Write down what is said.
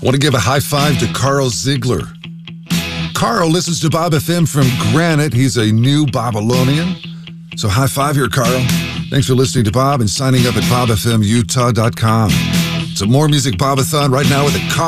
Want to give a high five to Carl Ziegler. Carl listens to Bob FM from Granite. He's a new Babylonian. So high five here, Carl. Thanks for listening to Bob and signing up at bobfmutah.com. So more Music Bobathon right now with a